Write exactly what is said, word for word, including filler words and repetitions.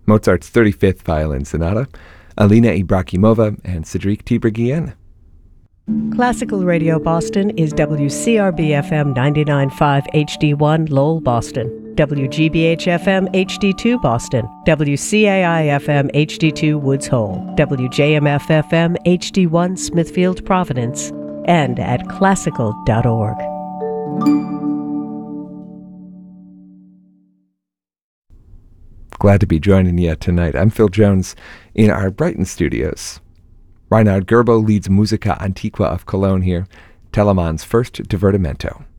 Mozart's thirty-fifth Violin Sonata, Alina Ibrahimova and Cedric Tiberghien. Classical Radio Boston is W C R B F M ninety-nine point five H D one Lowell, Boston, W G B H F M H D two Boston, W C A I F M H D two Woods Hole, W J M F F M H D one Smithfield, Providence, and at classical dot org. Glad to be joining you tonight. I'm Phil Jones in our Brighton studios. Reinhard Gerbo leads Musica Antiqua of Cologne here, Telemann's first divertimento.